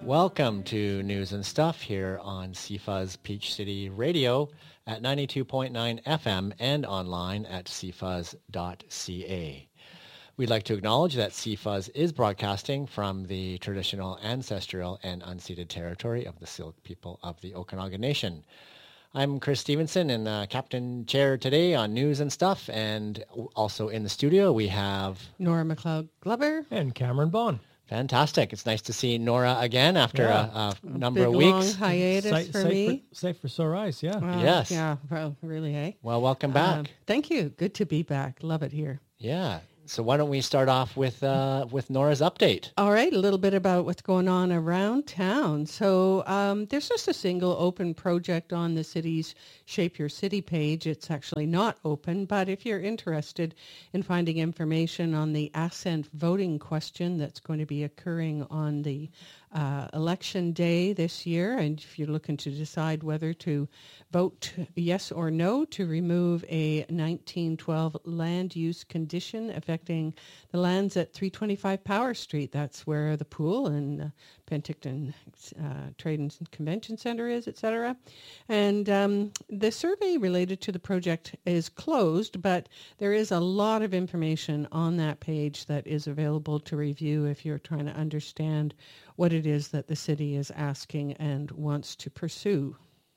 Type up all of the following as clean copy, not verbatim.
Welcome to News and Stuff here on CFuzz Peach City Radio at 92.9 FM and online at cfuzz.ca. We'd like to acknowledge that CFuzz is broadcasting from the traditional, ancestral, and unceded territory of the Syilx people of the Okanagan Nation. I'm Chris Stevenson and Captain Chair today on News and Stuff, and also in the studio we have Nora McLeod-Glover and Cameron Bond. Fantastic. It's nice to see Nora again after a number of long weeks. hiatus for me. Safe for sore eyes, yeah. Yes. Yeah, well, really, eh? Well, welcome back. Thank you. Good to be back. Love it here. Yeah. So why don't we start off with Nora's update? All right, a little bit about what's going on around town. So there's just a single open project on the city's Shape Your City page. It's actually not open, but if you're interested in finding information on the assent voting question that's going to be occurring on the election day this year, and if you're looking to decide whether to vote yes or no to remove a 1912 land use condition affecting the lands at 325 Power Street. That's where the pool and Penticton Trade and Convention Center is, etc. And the survey related to the project is closed, but there is a lot of information on that page that is available to review if you're trying to understand what it is that the city is asking and wants to pursue.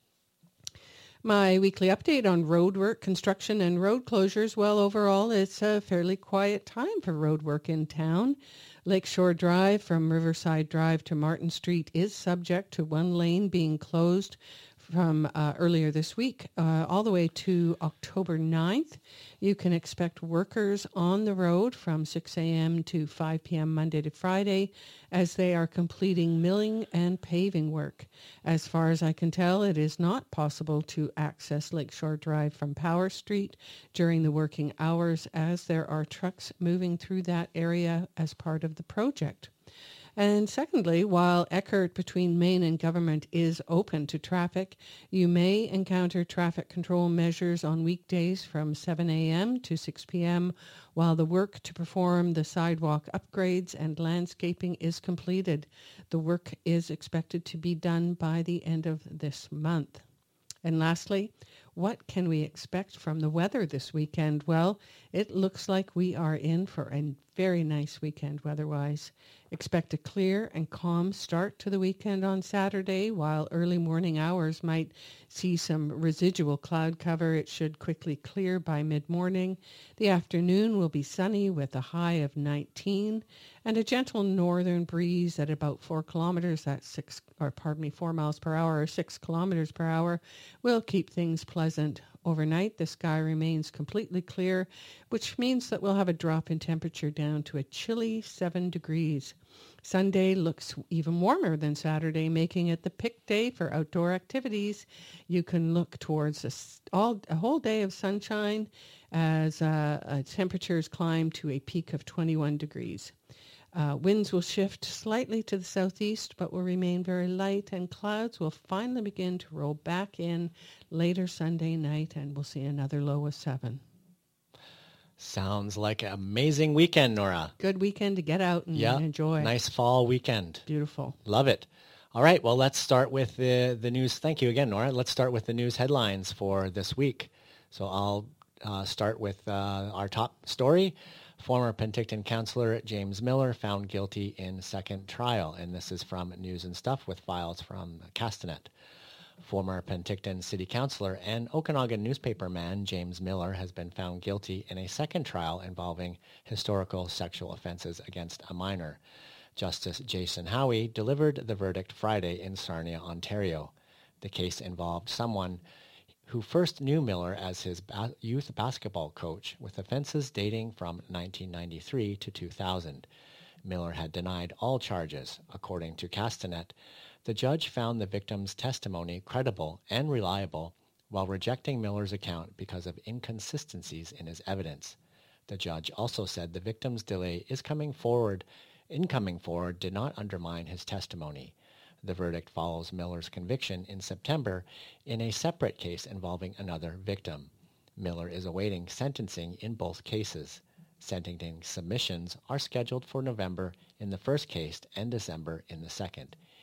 My weekly update on road work, construction, and road closures. Well, overall, it's a fairly quiet time for road work in town. Lakeshore Drive from Riverside Drive to Martin Street is subject to one lane being closed from earlier this week all the way to October 9th. You can expect workers on the road from 6 a.m. to 5 p.m. Monday to Friday as they are completing milling and paving work. As far as I can tell, it is not possible to access Lakeshore Drive from Power Street during the working hours as there are trucks moving through that area as part of the project. And secondly, while Eckert between Main and Government is open to traffic, you may encounter traffic control measures on weekdays from 7 a.m. to 6 p.m. while the work to perform the sidewalk upgrades and landscaping is completed. The work is expected to be done by the end of this month. And lastly, what can we expect from the weather this weekend? Well, it looks like we are in for a very nice weekend weather-wise. Expect a clear and calm start to the weekend on Saturday, while early morning hours might see some residual cloud cover. It should quickly clear by mid-morning. The afternoon will be sunny with a high of 19 and a gentle northern breeze at about 4 kilometers, that's 4 miles per hour or 6 kilometers per hour, will keep things pleasant. Overnight, the sky remains completely clear, which means that we'll have a drop in temperature down to a chilly 7 degrees. Sunday looks even warmer than Saturday, making it the pick day for outdoor activities. You can look towards a whole day of sunshine as temperatures climb to a peak of 21 degrees. Winds will shift slightly to the southeast, but will remain very light, and clouds will finally begin to roll back in later Sunday night, and we'll see another low of 7. Sounds like an amazing weekend, Nora. Good weekend to get out and enjoy. Nice fall weekend. Beautiful. Love it. All right, well, let's start with the news. Thank you again, Nora. Let's start with the news headlines for this week. So I'll start with our top story. Former Penticton councillor James Miller found guilty in second trial, and this is from News and Stuff with files from Castanet. Former Penticton city councillor and Okanagan newspaperman James Miller has been found guilty in a second trial involving historical sexual offenses against a minor. Justice Jason Howie delivered the verdict Friday in Sarnia, Ontario. The case involved someone who first knew Miller as his youth basketball coach, with offenses dating from 1993 to 2000. Miller had denied all charges. According to Castanet, the judge found the victim's testimony credible and reliable while rejecting Miller's account because of inconsistencies in his evidence. The judge also said the victim's delay in coming forward did not undermine his testimony. The verdict follows Miller's conviction in September in a separate case involving another victim. Miller is awaiting sentencing in both cases. Sentencing submissions are scheduled for November in the first case and December in the second.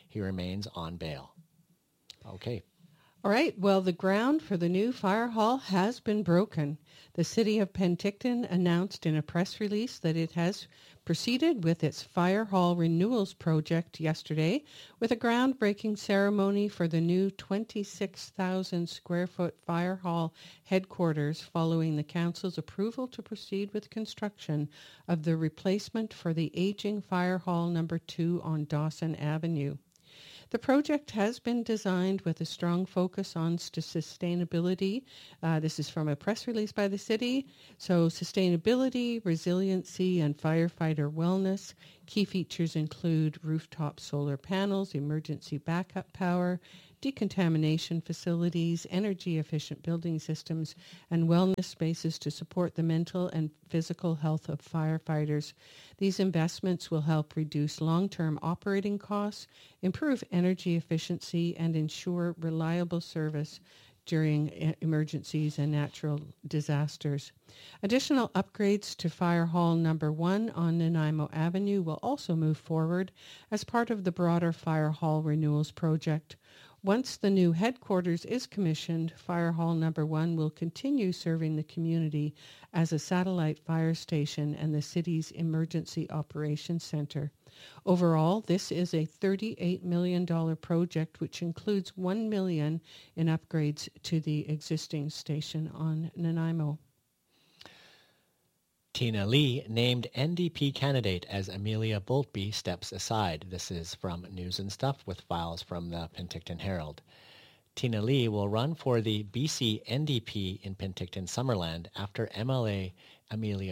He remains on bail. Okay. All right. Well, the ground for the new fire hall has been broken. The city of Penticton announced in a press release that it has proceeded with its fire hall renewals project yesterday with a groundbreaking ceremony for the new 26,000 square foot fire hall headquarters following the council's approval to proceed with construction of the replacement for the aging fire hall number 2 on Dawson Avenue. The project has been designed with a strong focus on sustainability. This is from a press release by the city. So sustainability, resiliency, and firefighter wellness. Key features include rooftop solar panels, emergency backup power, decontamination facilities, energy-efficient building systems, and wellness spaces to support the mental and physical health of firefighters. These investments will help reduce long-term operating costs, improve energy efficiency, and ensure reliable service during emergencies and natural disasters. Additional upgrades to Fire Hall Number 1 on Nanaimo Avenue will also move forward as part of the broader Fire Hall Renewals Project. Once the new headquarters is commissioned, Fire Hall Number 1 will continue serving the community as a satellite fire station and the city's emergency operations center. Overall, this is a $38 million project, which includes $1 million in upgrades to the existing station on Nanaimo. Tina Lee named NDP candidate as Amelia Boltby steps aside. This is from News and Stuff with files from the Penticton Herald. Tina Lee will run for the BC NDP in Penticton Summerland after MLA Amelia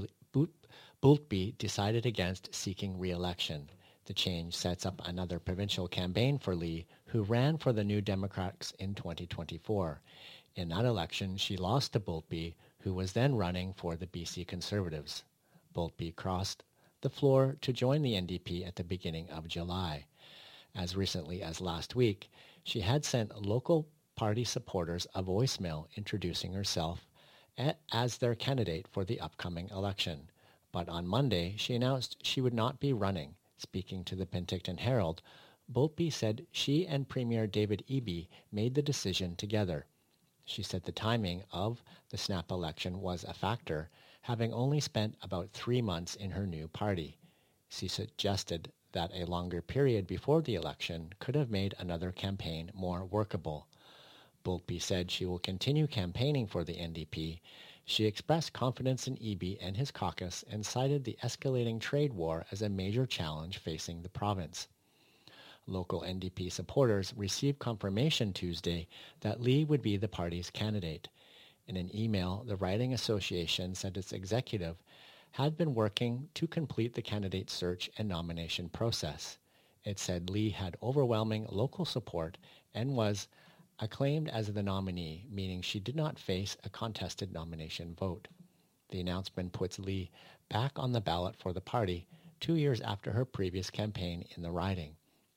Boltby decided against seeking re-election. The change sets up another provincial campaign for Lee, who ran for the New Democrats in 2024. In that election, she lost to Boltby, who was then running for the BC Conservatives. Boltby crossed the floor to join the NDP at the beginning of July. As recently as last week, she had sent local party supporters a voicemail introducing herself as their candidate for the upcoming election. But on Monday, she announced she would not be running. Speaking to the Penticton Herald, Boltby said she and Premier David Eby made the decision together. She said the timing of the snap election was a factor, having only spent about 3 months in her new party. She suggested that a longer period before the election could have made another campaign more workable. Boltby said she will continue campaigning for the NDP. She expressed confidence in Eby and his caucus and cited the escalating trade war as a major challenge facing the province. Local NDP supporters received confirmation Tuesday that Lee would be the party's candidate. In an email, the Riding Association said its executive had been working to complete the candidate search and nomination process. It said Lee had overwhelming local support and was acclaimed as the nominee, meaning she did not face a contested nomination vote. The announcement puts Lee back on the ballot for the party 2 years after her previous campaign in the riding.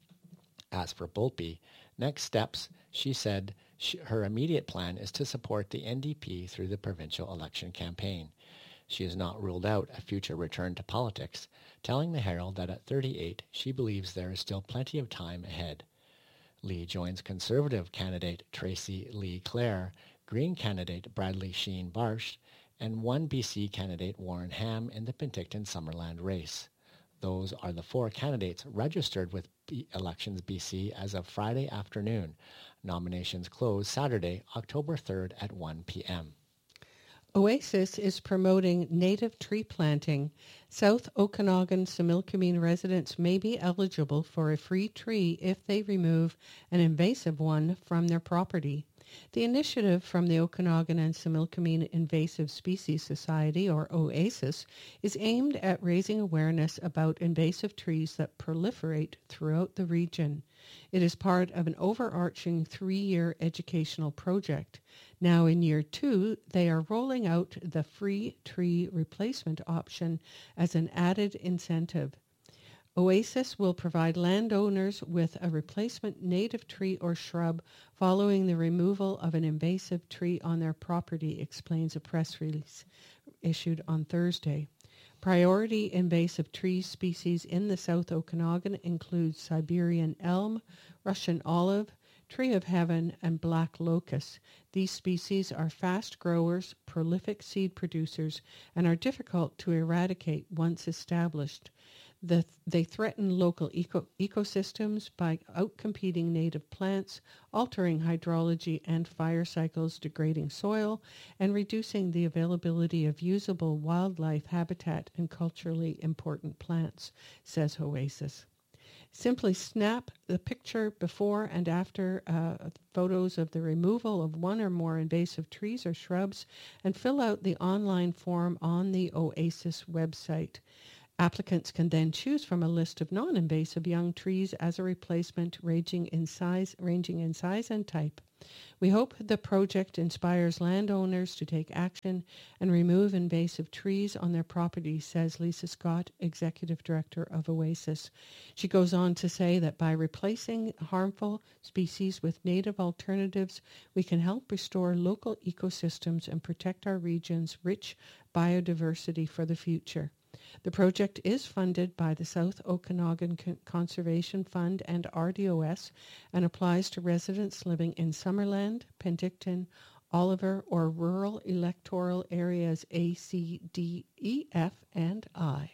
As for Boltby, next steps, she said her immediate plan is to support the NDP through the provincial election campaign. She has not ruled out a future return to politics, telling the Herald that at 38, she believes there is still plenty of time ahead. Lee joins Conservative candidate Tracy Lee Clare, Green candidate Bradley Sheen Barsh, and one BC candidate Warren Ham in the Penticton Summerland race. Those are the 4 candidates registered with Elections BC as of Friday afternoon. Nominations close Saturday, October 3rd at 1 p.m. Oasis is promoting native tree planting. South Okanagan Similkameen residents may be eligible for a free tree if they remove an invasive one from their property. The initiative from the Okanagan and Similkameen Invasive Species Society, or OASIS, is aimed at raising awareness about invasive trees that proliferate throughout the region. It is part of an overarching 3-year educational project. Now in year 2, they are rolling out the free tree replacement option as an added incentive. Oasis will provide landowners with a replacement native tree or shrub following the removal of an invasive tree on their property, explains a press release issued on Thursday. Priority invasive tree species in the South Okanagan include Siberian elm, Russian olive, tree of heaven, and black locust. These species are fast growers, prolific seed producers, and are difficult to eradicate once established. They threaten local ecosystems by outcompeting native plants, altering hydrology and fire cycles, degrading soil, and reducing the availability of usable wildlife habitat and culturally important plants, says Oasis. Simply snap the picture before and after photos of the removal of one or more invasive trees or shrubs and fill out the online form on the Oasis website. Applicants can then choose from a list of non-invasive young trees as a replacement ranging in size and type. We hope the project inspires landowners to take action and remove invasive trees on their property, says Lisa Scott, Executive Director of Oasis. She goes on to say that by replacing harmful species with native alternatives, we can help restore local ecosystems and protect our region's rich biodiversity for the future. The project is funded by the South Okanagan Conservation Fund and RDOS and applies to residents living in Summerland, Penticton, Oliver, or rural electoral areas A, C, D, E, F, and I.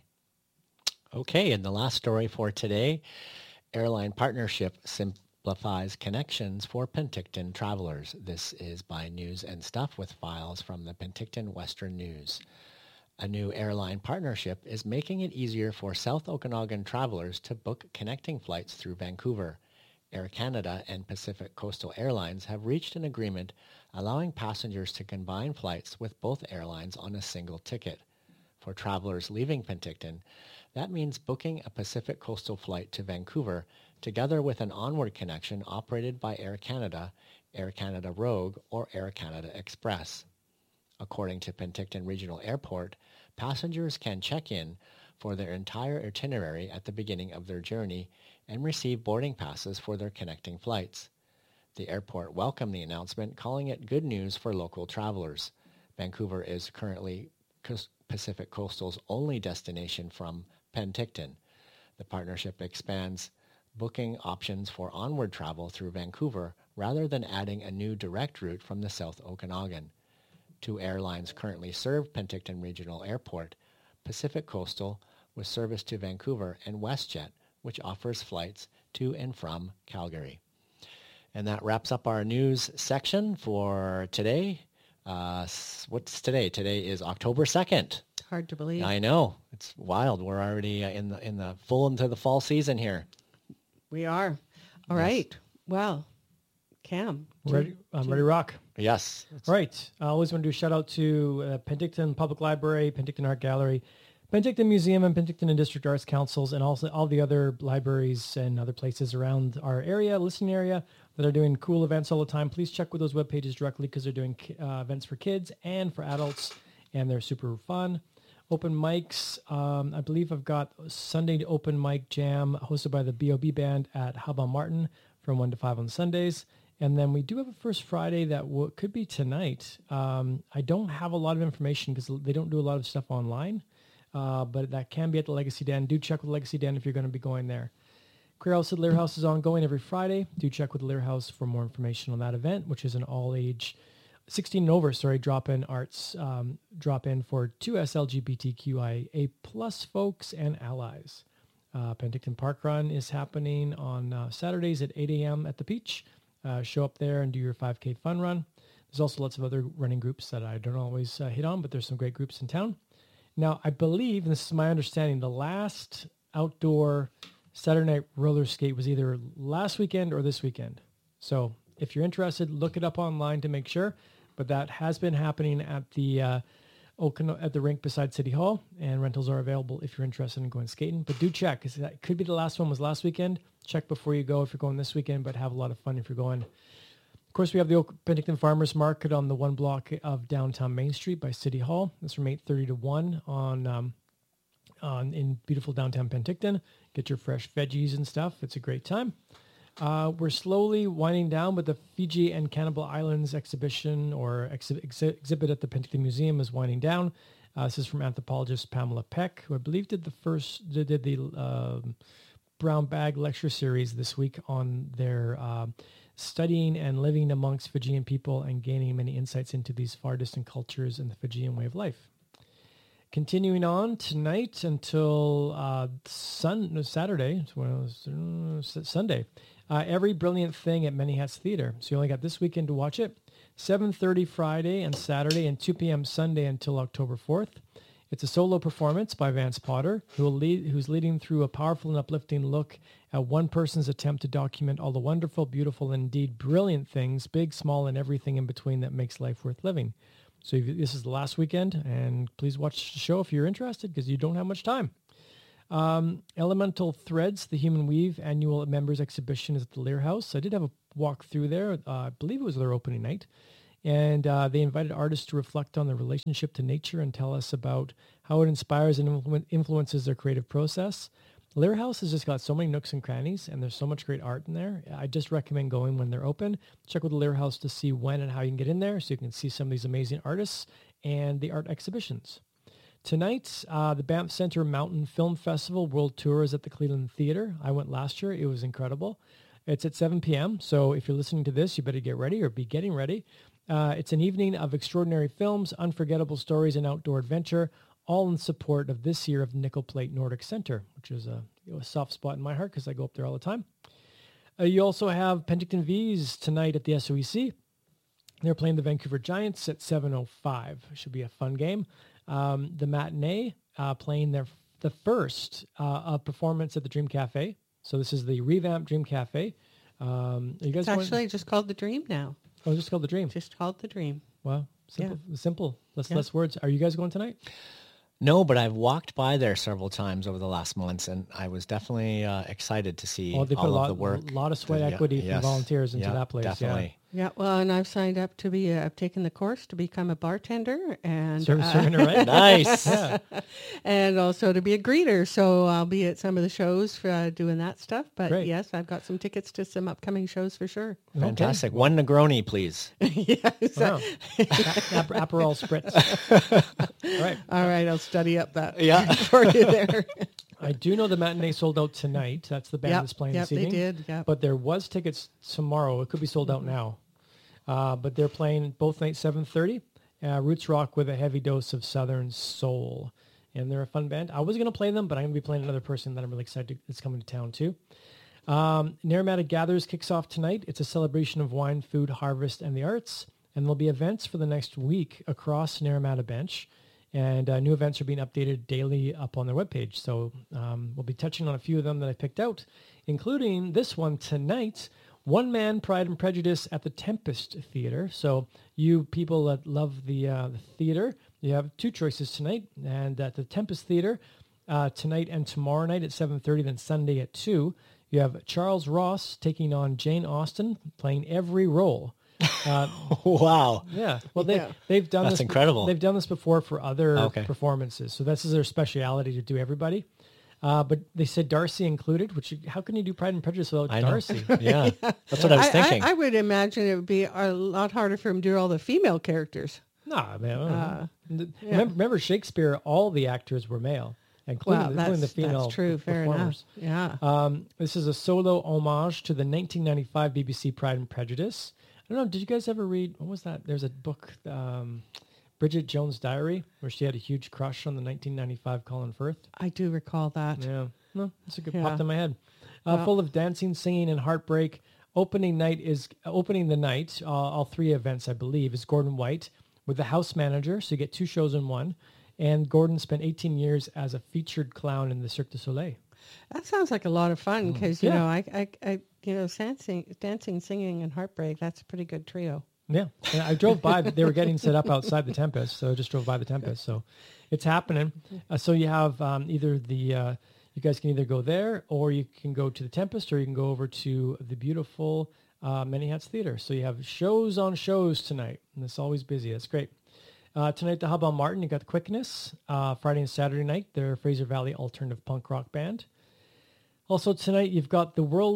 Okay, and the last story for today, airline partnership simplifies connections for Penticton travelers. This is by News and Stuff with files from the Penticton Western News. A new airline partnership is making it easier for South Okanagan travelers to book connecting flights through Vancouver. Air Canada and Pacific Coastal Airlines have reached an agreement allowing passengers to combine flights with both airlines on a single ticket. For travelers leaving Penticton, that means booking a Pacific Coastal flight to Vancouver together with an onward connection operated by Air Canada Rogue, or Air Canada Express. According to Penticton Regional Airport, passengers can check in for their entire itinerary at the beginning of their journey and receive boarding passes for their connecting flights. The airport welcomed the announcement, calling it good news for local travelers. Vancouver is currently Pacific Coastal's only destination from Penticton. The partnership expands booking options for onward travel through Vancouver rather than adding a new direct route from the South Okanagan. Two airlines currently serve Penticton Regional Airport, Pacific Coastal with service to Vancouver, and WestJet, which offers flights to and from Calgary. And that wraps up our news section for today. What's today? Today is October 2nd. Hard to believe. I know. It's wild. We're already in the full into the fall season here. We are. All right. Well, Cam. I'm ready to rock. Yes. All right. I always want to do a shout out to Penticton Public Library, Penticton Art Gallery, Penticton Museum, and Penticton and District Arts Councils, and also all the other libraries and other places around our area, listening area, that are doing cool events all the time. Please check with those web pages directly because they're doing events for kids and for adults, and they're super fun. Open mics. I believe I've got Sunday open mic jam hosted by the B.O.B. Band at Haba Martin from 1 to 5 on Sundays. And then we do have a first Friday that could be tonight. I don't have a lot of information because they don't do a lot of stuff online, but that can be at the Legacy Den. Do check with Legacy Den if you're going to be going there. Queer House at Lear House is ongoing every Friday. Do check with Lear House for more information on that event, which is an all-age, 16 and over, drop-in arts, drop-in for 2S LGBTQIA plus folks and allies. Penticton Park Run is happening on Saturdays at 8 a.m. at the Peach. Show up there and do your 5K fun run. There's also lots of other running groups that I don't always hit on, but there's some great groups in town. Now, I believe, and this is my understanding, the last outdoor Saturday night roller skate was either last weekend or this weekend. So if you're interested, look it up online to make sure. But that has been happening at the rink beside City Hall, and rentals are available if you're interested in going skating. But do check, because that could be the last one was last weekend. Check before you go if you're going this weekend, but have a lot of fun if you're going. Of course, we have the Penticton Farmers Market on the one block of downtown Main Street by City Hall. That's from 8:30 to 1 in beautiful downtown Penticton. Get your fresh veggies and stuff. It's a great time. We're slowly winding down, but the Fiji and Cannibal Islands exhibition or exhibit at the Penticton Museum is winding down. This is from anthropologist Pamela Peck, who I believe did the Brown Bag lecture series this week on their studying and living amongst Fijian people and gaining many insights into these far distant cultures and the Fijian way of life. Continuing on tonight until Sunday, Every Brilliant Thing at Many Hats Theater. So you only got this weekend to watch it. 7:30 Friday and Saturday and 2 p.m. Sunday until October 4th. It's a solo performance by Vance Potter, who's leading through a powerful and uplifting look at one person's attempt to document all the wonderful, beautiful, and indeed brilliant things, big, small, and everything in between that makes life worth living. So this is the last weekend, and please watch the show if you're interested, because you don't have much time. Elemental Threads, the Human Weave annual members exhibition is at the Lear House. I did have a walk through there. I believe it was their opening night. And they invited artists to reflect on their relationship to nature and tell us about how it inspires and influences their creative process. Lear House has just got so many nooks and crannies, and there's so much great art in there. I just recommend going when they're open. Check with the Lear House to see when and how you can get in there so you can see some of these amazing artists and the art exhibitions. Tonight, the Banff Center Mountain Film Festival World Tour is at the Cleveland Theater. I went last year. It was incredible. It's at 7 p.m., so if you're listening to this, you better get ready or be getting ready. It's an evening of extraordinary films, unforgettable stories, and outdoor adventure, all in support of this year of Nickel Plate Nordic Center, which is a soft spot in my heart because I go up there all the time. You also have Penticton Vees tonight at the SOEC. They're playing the Vancouver Giants at 7:05. Should be a fun game. The Matinee playing the first performance at the Dream Cafe. So this is the revamped Dream Cafe. Are you guys It's actually just called The Dream now. Oh, just called the Dream. Just called The Dream. Wow, simple. Less words. Are you guys going tonight? No, but I've walked by there several times over the last months, and I was definitely excited to see They put all of the work. A lot of sweat equity from volunteers into that place. Definitely. Yeah, well, and I've signed up to be, I've taken the course to become a bartender and Serving her right. Nice. Yeah. and also to be a greeter. So I'll be at some of the shows for doing that stuff. But Great. yes, I've got some tickets to some upcoming shows for sure. Fantastic. One Negroni, please. Yes. Wow. Aperol Spritz. All right, I'll study up that Yeah. for you there. I do know the Matinee sold out tonight. That's the band that's playing this evening. They did. Yep. But there was tickets tomorrow. It could be sold out now. But they're playing both nights 7:30. Roots rock with a heavy dose of Southern soul. And they're a fun band. I was going to play them, but I'm going to be playing another person that I'm really excited that's coming to town too. Naramata Gathers kicks off tonight. It's a celebration of wine, food, harvest, and the arts. And there'll be events for the next week across Naramata Bench. And new events are being updated daily up on their webpage. So we'll be touching on a few of them that I picked out, including this one tonight, One Man, Pride and Prejudice at the Tempest Theater. So you people that love the theater, you have two choices tonight. And at the Tempest Theater, tonight and tomorrow night at 7:30, then Sunday at 2, you have Charles Ross taking on Jane Austen, playing every role. Wow. Yeah. Well, they've done That's this. incredible. They've done this before for other performances. So this is their speciality to do everybody. But they said Darcy included, which how can you do Pride and Prejudice without Darcy? Yeah. That's what I was thinking. I would imagine it would be a lot harder for him to do all the female characters. Nah, man. Remember Shakespeare, all the actors were male, including the female that's true. Fair performers. enough. Yeah. This is a solo homage to the 1995 BBC Pride and Prejudice. I don't know, did you guys ever read, what was that? There's a book, Bridget Jones' Diary, where she had a huge crush on the 1995 Colin Firth. I do recall that. Yeah, no, that's a good popped in my head. Full of dancing, singing, and heartbreak. Opening the night, all three events, I believe, is Gordon White with the house manager, so you get two shows in one. And Gordon spent 18 years as a featured clown in the Cirque du Soleil. That sounds like a lot of fun because, you know, I dancing, singing, and heartbreak, that's a pretty good trio. Yeah. And I drove by, they were getting set up outside the Tempest, so I just drove by the Tempest. So it's happening. So you have either you guys can either go there, or you can go to the Tempest, or you can go over to the beautiful Many Hats Theater. So you have shows on shows tonight, and it's always busy. That's great. Tonight, the Hub on Martin, you got Quickness. Friday and Saturday night, their Fraser Valley alternative punk rock band. Also tonight, you've got the World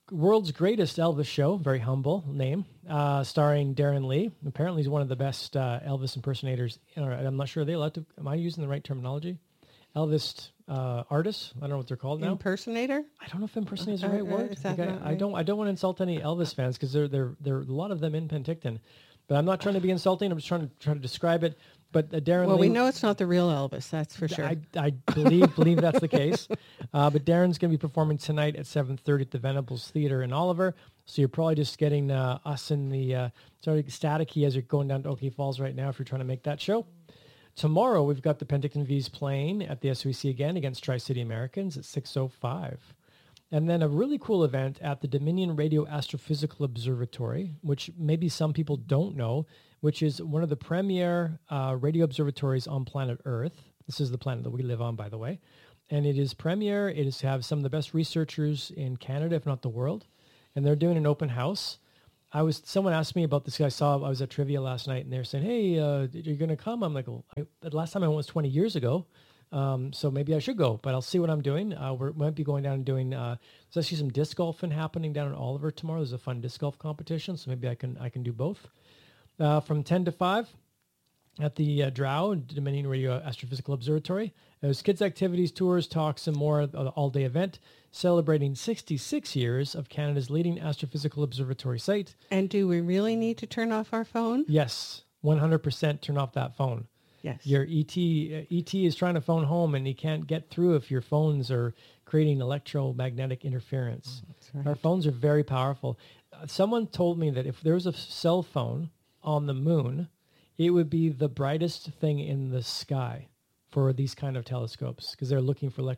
World's Greatest Elvis Show, very humble name, starring Darren Lee. Apparently he's one of the best Elvis impersonators. I'm not sure, are they allowed to, am I using the right terminology? Elvis artists. I don't know what they're called now. Impersonator? I don't know if impersonator is the right word. Is that Like, not I right? don't want to insult any Elvis fans because there are a lot of them in Penticton. But I'm not trying to be insulting. I'm just trying to describe it. But Darren Well, Lee, we know it's not the real Elvis, that's for sure. I believe that's the case. But Darren's going to be performing tonight at 7:30 at the Venables Theater in Oliver. So you're probably just getting us in the sort of staticky as you're going down to Oakey Falls right now if you're trying to make that show. Tomorrow, we've got the Penticton V's playing at the SVC again against Tri-City Americans at 6:05. And then a really cool event at the Dominion Radio Astrophysical Observatory, which maybe some people don't know, which is one of the premier radio observatories on planet Earth. This is the planet that we live on, by the way. And it is premier. It is have some of the best researchers in Canada, if not the world. And they're doing an open house. Someone asked me about this. I was at trivia last night, and they're saying, "Hey, are you going to come?" I'm like, "Well, the last time I went was 20 years ago, so maybe I should go." But I'll see what I'm doing. We might be going down and doing. There's actually some disc golfing happening down in Oliver tomorrow. There's a fun disc golf competition, so maybe I can do both. From 10 to 5 at the Drow Dominion Radio Astrophysical Observatory. There's kids' activities, tours, talks, and more. An all-day event celebrating 66 years of Canada's leading astrophysical observatory site. And do we really need to turn off our phone? Yes, 100% turn off that phone. Yes. Your ET is trying to phone home, and he can't get through if your phones are creating electromagnetic interference. That's right. Our phones are very powerful. Someone told me that if there was a cell phone on the moon, it would be the brightest thing in the sky for these kind of telescopes because they're looking for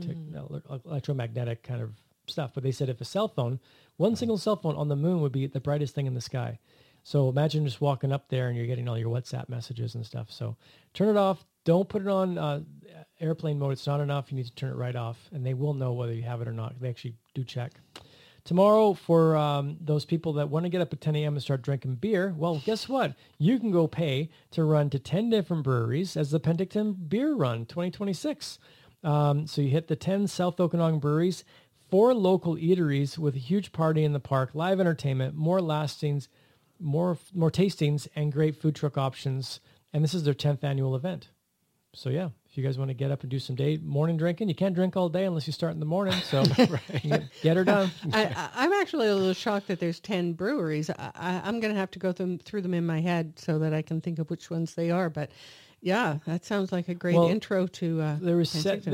electromagnetic kind of stuff. But they said if a cell phone, one single cell phone on the moon would be the brightest thing in the sky. So imagine just walking up there and you're getting all your WhatsApp messages and stuff. So turn it off. Don't put it on airplane mode. It's not enough. You need to turn it right off. And they will know whether you have it or not. They actually do check. Tomorrow, for those people that want to get up at 10 a.m. and start drinking beer, well, guess what? You can go pay to run to 10 different breweries as the Penticton Beer Run 2026. So you hit the 10 South Okanagan breweries, 4 local eateries with a huge party in the park, live entertainment, more lastings, more tastings, and great food truck options. And this is their 10th annual event. So yeah, if you guys want to get up and do some morning drinking, you can't drink all day unless you start in the morning. So get her done. I'm actually a little shocked that there's 10 breweries. I'm going to have to go through them in my head so that I can think of which ones they are. But yeah, that sounds like a great intro to. There was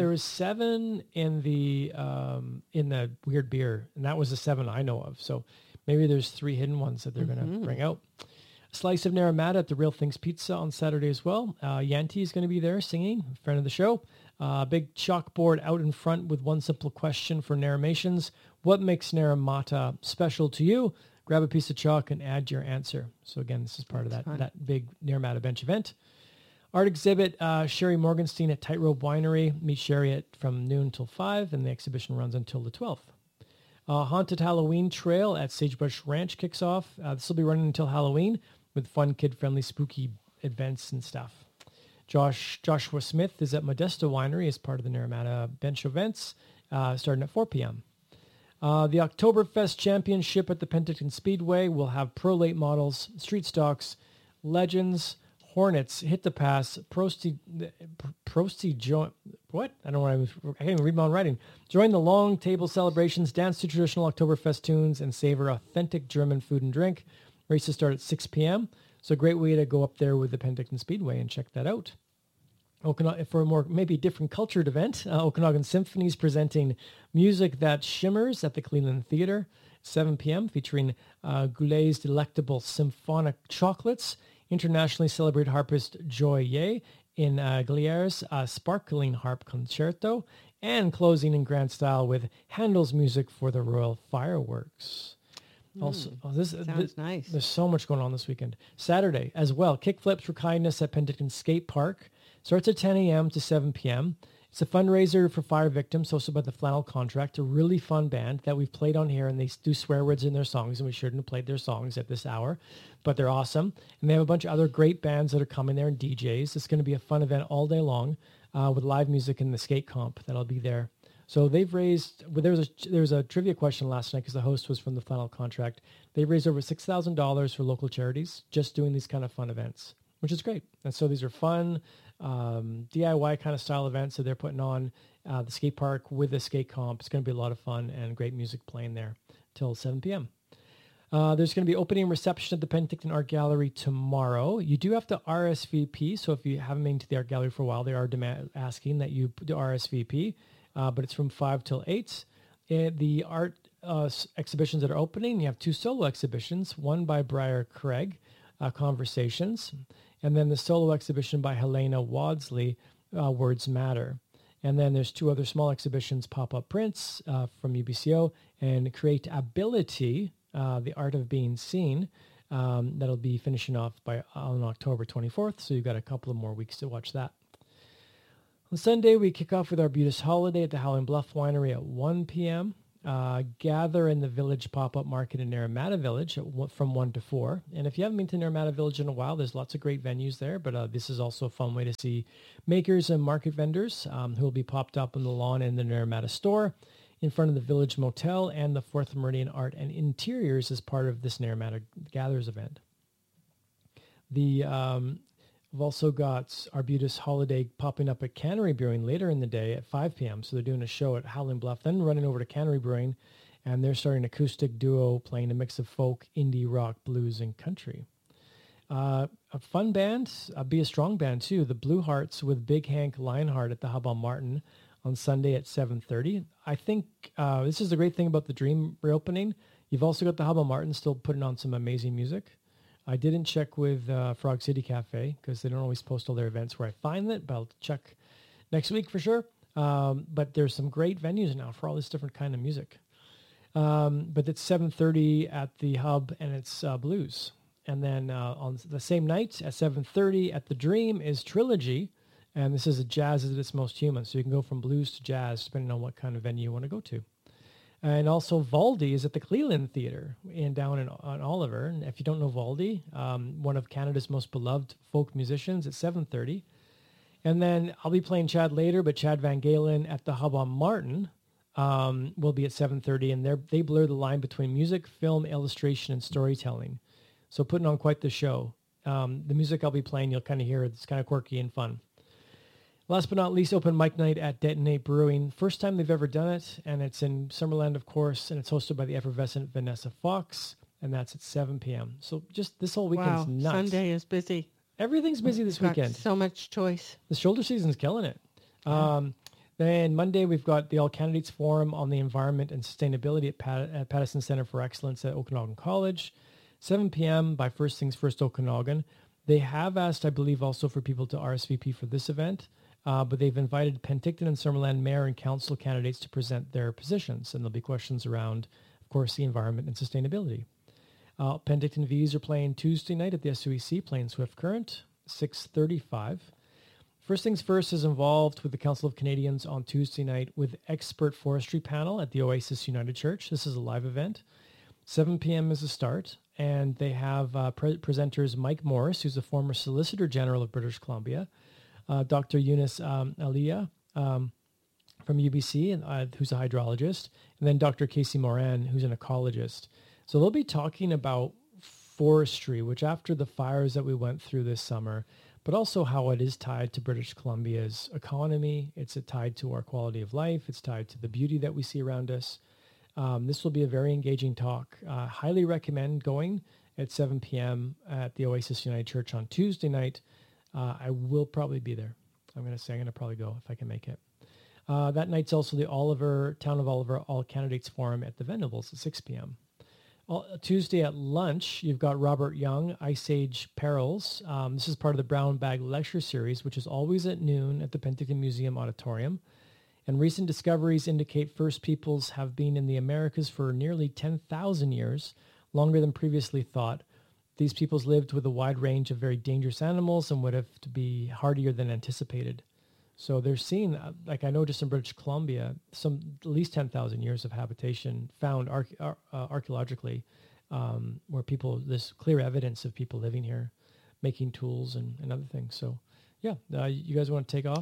7 in the weird beer, and that was the 7 I know of. So maybe there's 3 hidden ones that they're going to bring out. Slice of Naramata at the Real Things Pizza on Saturday as well. Yanti is going to be there singing, friend of the show. Big chalkboard out in front with one simple question for Naramations. What makes Naramata special to you? Grab a piece of chalk and add your answer. So again, this is part of that big Naramata Bench event. Art exhibit, Sherry Morgenstein at Tightrope Winery. Meet Sherry from noon till 5, and the exhibition runs until the 12th. Haunted Halloween Trail at Sagebrush Ranch kicks off. This will be running until Halloween, with fun, kid-friendly, spooky events and stuff. Joshua Smith is at Modesto Winery as part of the Naramata Bench events, starting at 4 p.m. The Oktoberfest Championship at the Penticton Speedway will have pro late models, street stocks, legends, Hornets, Hit the Pass, Prosty join. What? I don't know what I can't even read my own writing. Join the long table celebrations, dance to traditional Oktoberfest tunes, and savor authentic German food and drink. Races start at 6 p.m. So a great way to go up there with the Penticton Speedway and check that out. For a more maybe different cultured event, Okanagan Symphonies presenting Music That Shimmers at the Cleveland Theater, 7 p.m., featuring Goulet's Delectable Symphonic Chocolates, internationally celebrated harpist Joy Ye in Glier's Sparkling Harp Concerto, and closing in grand style with Handel's music for the Royal Fireworks. Also, this sounds nice. There's so much going on this weekend. Saturday as well, Kickflips for Kindness at Penticton Skate Park. Starts at 10 a.m. to 7 p.m. It's a fundraiser for fire victims hosted by the Flannel Contract, a really fun band that we've played on here, and they do swear words in their songs, and we shouldn't have played their songs at this hour, but they're awesome. And they have a bunch of other great bands that are coming there and DJs. It's going to be a fun event all day long with live music and the skate comp that'll be there So they've raised, well, there was a trivia question last night because the host was from the Flannel Contract. They've raised over $6,000 for local charities just doing these kind of fun events, which is great. And so these are fun DIY kind of style events that they're putting on the skate park with a skate comp. It's going to be a lot of fun and great music playing there till 7 p.m. There's going to be opening reception at the Penticton Art Gallery tomorrow. You do have to RSVP, so if you haven't been to the Art Gallery for a while, they are asking that you do RSVP, but it's from 5 till 8. The art exhibitions that are opening, you have 2 solo exhibitions, one by Briar Craig, Conversations, and then the solo exhibition by Helena Wadsley, Words Matter. And then there's 2 other small exhibitions, Pop-Up Prints from UBCO and Creatability, The Art of Being Seen. That'll be finishing off on October 24th, so you've got a couple of more weeks to watch that. On Sunday, we kick off with Arbutus Holiday at the Howling Bluff Winery at 1 p.m. Gather in the Village Pop-Up Market in Naramata Village from 1 to 4. And if you haven't been to Naramata Village in a while, there's lots of great venues there, but this is also a fun way to see makers and market vendors who will be popped up on the lawn in the Naramata store in front of the Village Motel and the 4th Meridian Art and Interiors as part of this Naramata Gathers event. We've also got Arbutus Holiday popping up at Cannery Brewing later in the day at 5 p.m. So they're doing a show at Howling Bluff, then running over to Cannery Brewing, and they're starting an acoustic duo playing a mix of folk, indie, rock, blues, and country. A fun band, be a strong band too, the Blue Hearts with Big Hank Lionheart at the Hub on Martin on Sunday at 7:30. I think this is the great thing about the Dream reopening. You've also got the Hub on Martin still putting on some amazing music. I didn't check with Frog City Cafe because they don't always post all their events where I find that, but I'll check next week for sure. But there's some great venues now for all this different kind of music. But it's 7:30 at the Hub, and it's blues. And then on the same night at 7:30 at the Dream is Trilogy, and this is a jazz at its most human. So you can go from blues to jazz depending on what kind of venue you want to go to. And also Valdi is at the Cleland Theatre down on Oliver. And if you don't know Valdi, one of Canada's most beloved folk musicians at 7:30. And then I'll be playing Chad later, but Chad Van Galen at the Hub on Martin will be at 7:30. And they blur the line between music, film, illustration, and storytelling. So putting on quite the show. The music I'll be playing, you'll kind of hear it's kind of quirky and fun. Last but not least, open mic night at Detonate Brewing. First time they've ever done it, and it's in Summerland, of course, and it's hosted by the effervescent Vanessa Fox, and that's at 7 p.m. So just this whole weekend's nuts. Sunday is busy. Everything's busy this weekend. So much choice. The shoulder season's killing it. Yeah. Then Monday, we've got the All Candidates Forum on the Environment and Sustainability at Pattison Center for Excellence at Okanagan College, 7 p.m. by First Things First Okanagan. They have asked, I believe, also for people to RSVP for this event. But they've invited Penticton and Summerland mayor and council candidates to present their positions, and there'll be questions around, of course, the environment and sustainability. Penticton V's are playing Tuesday night at the SUEC, playing Swift Current, 6:35. First Things First is involved with the Council of Canadians on Tuesday night with expert forestry panel at the Oasis United Church. This is a live event. 7 p.m. is the start, and they have presenters Mike Morris, who's the former Solicitor General of British Columbia, Dr. Eunice Aliyah from UBC, who's a hydrologist, and then Dr. Casey Moran, who's an ecologist. So they'll be talking about forestry, which after the fires that we went through this summer, but also how it is tied to British Columbia's economy. It's tied to our quality of life. It's tied to the beauty that we see around us. This will be a very engaging talk. Highly recommend going at 7 p.m. at the Oasis United Church on Tuesday night. I will probably be there. I'm going to probably go if I can make it. That night's also the Town of Oliver All Candidates Forum at the Venables at 6 p.m. Tuesday at lunch, you've got Robert Young, Ice Age Perils. This is part of the Brown Bag Lecture Series, which is always at noon at the Penticton Museum Auditorium. And recent discoveries indicate First Peoples have been in the Americas for nearly 10,000 years, longer than previously thought. These peoples lived with a wide range of very dangerous animals and would have to be hardier than anticipated. So they're seeing, like I know just in British Columbia, at least 10,000 years of habitation found archaeologically where there's clear evidence of people living here, making tools and other things. So yeah, you guys want to take off?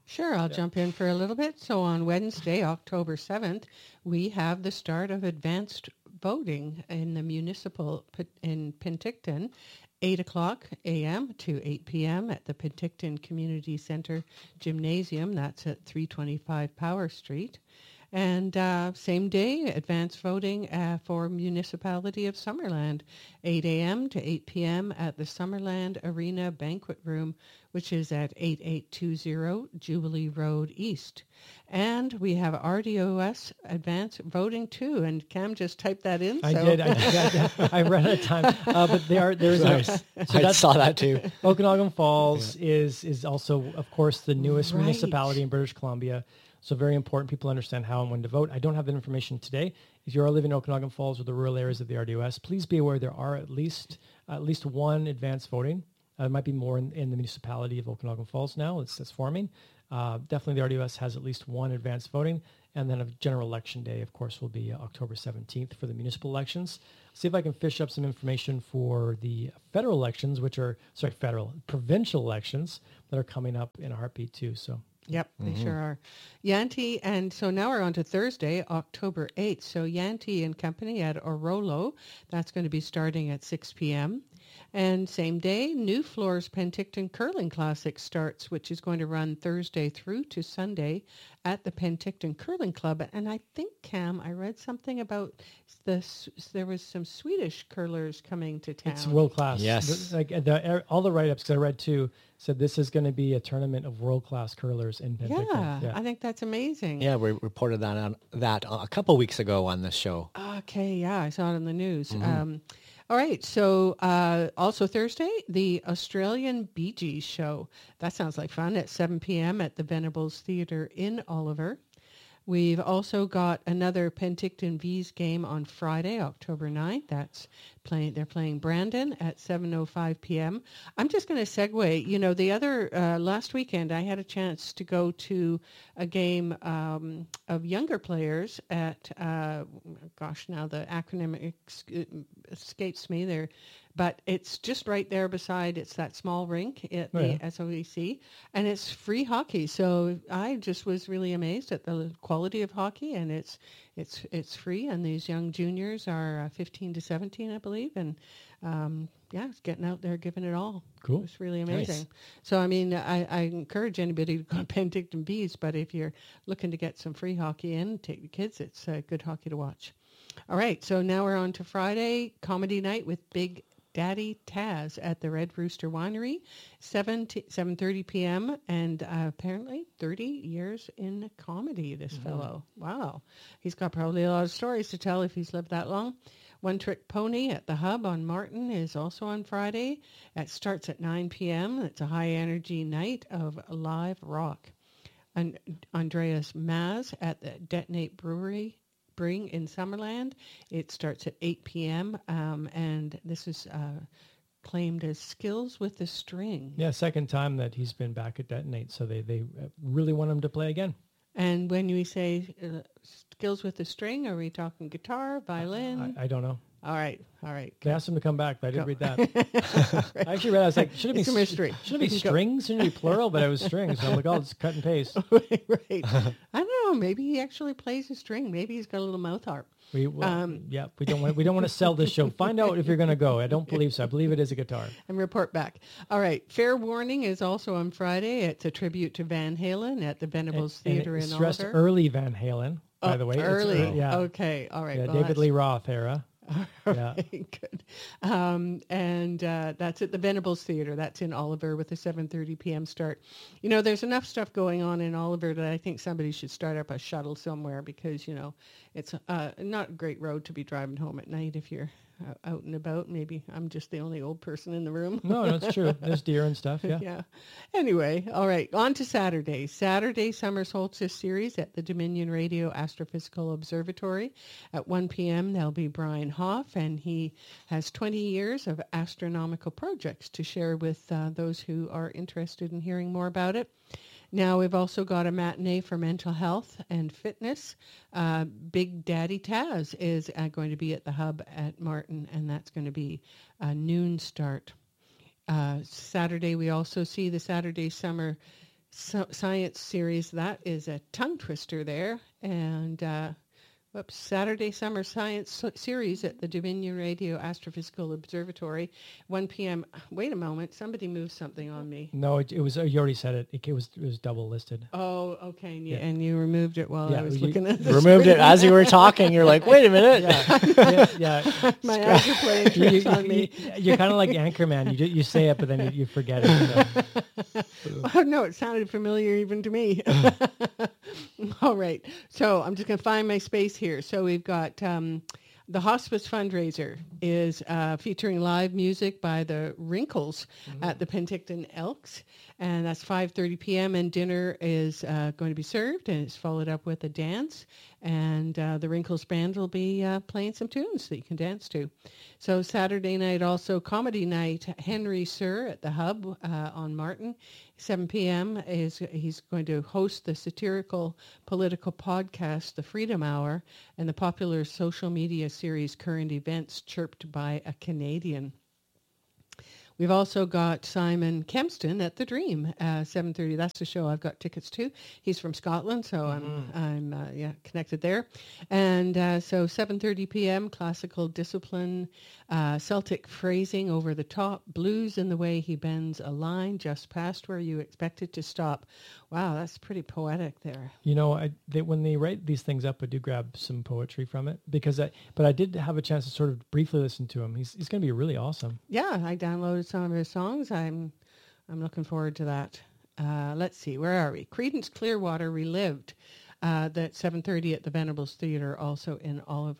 Sure, I'll jump in for a little bit. So on Wednesday, October 7th, we have the start of advanced voting in the municipal in Penticton, 8 o'clock a.m. to 8 p.m. at the Penticton Community Center Gymnasium. That's at 325 Power Street. And same day, advanced voting for Municipality of Summerland, 8 a.m. to 8 p.m. at the Summerland Arena Banquet Room, which is at 8820 Jubilee Road East. And we have RDOS advanced voting too. And Cam just typed that in. I did. I ran out of time. But there's Nice. so I saw that too. Okanagan Falls is also, of course, the newest municipality in British Columbia. So very important people understand how and when to vote. I don't have that information today. If you are living in Okanagan Falls or the rural areas of the RDOS, please be aware there are at least one advanced voting. There might be more in the municipality of Okanagan Falls now. It's forming. Definitely the RDOS has at least one advanced voting. And then a general election day, of course, will be October 17th for the municipal elections. See if I can fish up some information for the federal elections, provincial elections that are coming up in a heartbeat too. So. Yep, they sure are. Yanti, and so now we're on to Thursday, October 8th. So Yanti and Company at Orolo, that's going to be starting at 6 p.m. And same day, New Floors Penticton Curling Classic starts, which is going to run Thursday through to Sunday at the Penticton Curling Club. And I think, Cam, I read something about there was some Swedish curlers coming to town. It's world class. Yes. All the write-ups, because I read too, said this is going to be a tournament of world-class curlers in Penticton. Yeah, I think that's amazing. Yeah, we reported that a couple weeks ago on this show. Okay, yeah, I saw it in the news. All right, so also Thursday, the Australian Bee Gees show. That sounds like fun at 7 p.m. at the Venables Theatre in Oliver. We've also got another Penticton Bees game on Friday, October 9th. They're playing Brandon at 7:05 p.m. I'm just going to segue. You know, the other last weekend, I had a chance to go to a game of younger players at, now the acronym escapes me there. But it's just right there beside, it's that small rink at the SOEC, and it's free hockey. So I just was really amazed at the quality of hockey, and it's free, and these young juniors are 15 to 17, I believe, and it's getting out there, giving it all. Cool. It's really amazing. Nice. So, I mean, I encourage anybody to go to Penticton Bees, but if you're looking to get some free hockey in, take the kids, it's good hockey to watch. All right, so now we're on to Friday, comedy night with Big Daddy Taz at the Red Rooster Winery, 7:30 p.m. And apparently 30 years in comedy, this fellow. Wow. He's got probably a lot of stories to tell if he's lived that long. One Trick Pony at the Hub on Martin is also on Friday. It starts at 9 p.m. It's a high-energy night of live rock. And Andreas Maz at the Detonate Brewery in Summerland. It starts at 8 p.m. And this is claimed as Skills with the String. Yeah, second time that he's been back at Detonate, so they really want him to play again. And when we say Skills with the String, are we talking guitar, violin? I don't know. All right. They asked him to come back, but I didn't read that. Right. I actually read. I was like, should it be It's a mystery. Should it be strings? Shouldn't it be plural? But it was strings. So I'm like, oh, it's cut and paste. Right. I don't know. Maybe he actually plays a string. Maybe he's got a little mouth harp. We don't want to sell this show. Find out if you're going to go. I don't believe so. I believe it is a guitar. And report back. All right. Fair Warning is also on Friday. It's a tribute to Van Halen at the Venables Theatre in Stressed Oliver. early Van Halen, by the way. Early. It's yeah. Okay. All right. Yeah, Well, David Lee Roth era. Yeah. Good. And that's at the Venables Theatre. That's in Oliver with a 7:30 p.m. start. You know, there's enough stuff going on in Oliver that I think somebody should start up a shuttle somewhere because, you know, it's not a great road to be driving home at night if you're out and about. Maybe I'm just the only old person in the room. No, that's true. There's deer and stuff, yeah. Yeah. Anyway, all right, on to Saturday. Saturday Summer Solstice Series at the Dominion Radio Astrophysical Observatory. At 1 p.m., there'll be Brian Hoff, and he has 20 years of astronomical projects to share with those who are interested in hearing more about it. Now we've also got a matinee for mental health and fitness. Big Daddy Taz is going to be at the Hub at Martin, and that's going to be a noon start. Saturday, we also see the Saturday Summer science series. That is a tongue twister there. And Saturday Summer Science Series at the Dominion Radio Astrophysical Observatory, 1 p.m. Wait a moment. Somebody moved something on me. No, it was, you already said it. It was double listed. Oh, okay. And you removed it while I was looking at the removed screen. it as you were talking. You're like, wait a minute. Yeah. My eyes are playing tricks on me. You're kind of like Anchorman. You say it, but then you forget it. So. Oh, no, it sounded familiar even to me. All right. So I'm just going to find my space here. So we've got the hospice fundraiser is featuring live music by the Wrinkles at the Penticton Elks. And that's 5:30 p.m. and dinner is going to be served, and it's followed up with a dance. And the Wrinkles band will be playing some tunes that you can dance to. So Saturday night, also comedy night, Henry Sir at the Hub on Martin. 7 p.m. He's going to host the satirical political podcast, The Freedom Hour, and the popular social media series Current Events, chirped by a Canadian. We've also got Simon Kempston at The Dream, 7:30. That's the show I've got tickets to. He's from Scotland, so I'm connected there. And so 7:30 p.m. classical discipline, Celtic phrasing over the top, blues in the way he bends a line just past where you expect it to stop. Wow, that's pretty poetic there. You know, when they write these things up, I do grab some poetry from it but I did have a chance to sort of briefly listen to him. He's going to be really awesome. Yeah, I downloaded some of his songs. I'm looking forward to that. Let's see, where are we? Creedence Clearwater Relived. That's 7:30 at the Venables Theatre, also in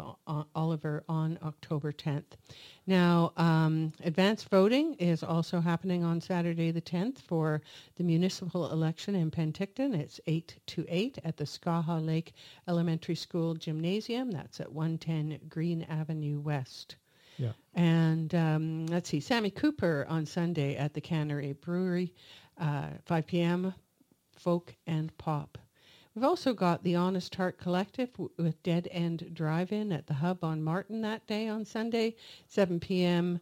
Oliver on October 10th. Now, advanced voting is also happening on Saturday the 10th for the municipal election in Penticton. It's 8 to 8 at the Skaha Lake Elementary School Gymnasium. That's at 110 Green Avenue West. Yeah. And let's see, Sammy Cooper on Sunday at the Cannery Brewery, 5 p.m., folk and pop. We've also got the Honest Heart Collective with Dead End Drive-In at the Hub on Martin that day on Sunday, 7 p.m.,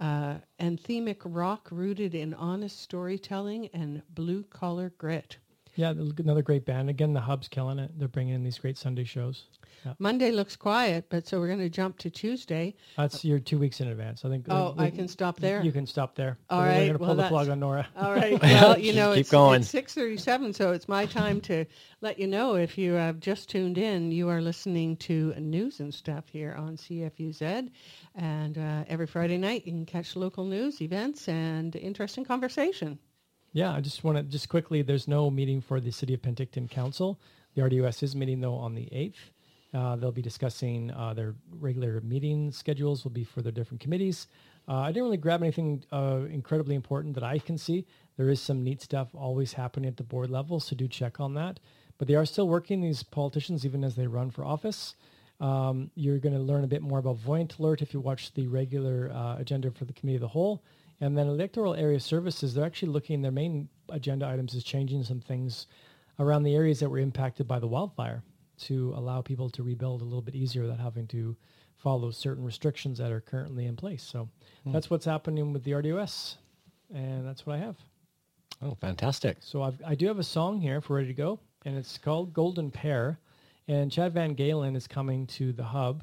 anthemic rock rooted in honest storytelling and blue-collar grit. Yeah, another great band. Again, the Hub's killing it. They're bringing in these great Sunday shows. Yeah. Monday looks quiet, but so we're going to jump to Tuesday. That's your 2 weeks in advance. I think. I can stop there. You can stop there. All right. right. We're going to pull the plug on Nora. All right. Well, you know, keep going. It's 6:37, so it's my time to let you know if you have just tuned in, you are listening to News and Stuff here on CFUZ. And every Friday night, you can catch local news, events, and interesting conversation. Yeah, I just want to quickly, there's no meeting for the City of Penticton Council. The RDUS is meeting, though, on the 8th. They'll be discussing their regular meeting schedules will be for their different committees. I didn't really grab anything incredibly important that I can see. There is some neat stuff always happening at the board level, so do check on that. But they are still working, these politicians, even as they run for office. You're going to learn a bit more about Voyant Alert if you watch the regular agenda for the Committee of the Whole. And then electoral area services, they're actually looking, their main agenda items is changing some things around the areas that were impacted by the wildfire to allow people to rebuild a little bit easier without having to follow certain restrictions that are currently in place. So that's what's happening with the RDUS, and that's what I have. Oh, fantastic. So I do have a song here if we're ready to go, and it's called Golden Pear, and Chad Van Galen is coming to the Hub.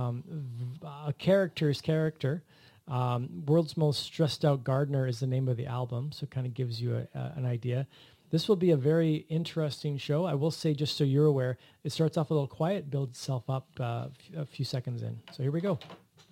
A character's character. World's Most Stressed Out Gardener is the name of the album, so it kind of gives you an idea. This will be a very interesting show. I will say, just so you're aware, it starts off a little quiet, builds itself up a few seconds in. So here we go.